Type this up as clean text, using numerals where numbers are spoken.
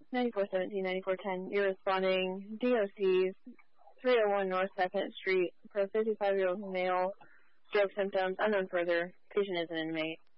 9417, 9410. You're responding DOCs, 301 North 2nd Street, for a 55-year-old male, stroke symptoms, unknown further. Patient is an inmate.